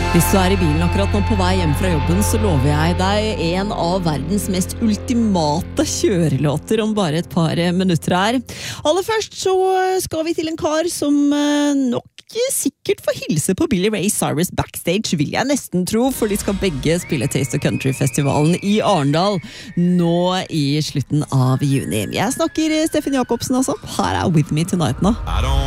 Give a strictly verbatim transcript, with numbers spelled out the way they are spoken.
Hvis du er i bilen akkurat nå på vei hjem fra jobben, så lover jeg deg en av verdens mest ultimate kjørelåter om bare et par minutter her. Aller først så skal vi til en kar som nok sikkert får hilse på Billy Ray Cyrus backstage, vil jeg nesten tro, for de skal begge spille Taste of Country-festivalen i Arendal nå i slutten av juni. Jeg snakker Steffen Jacobsen altså. Her er With Me Tonight nå.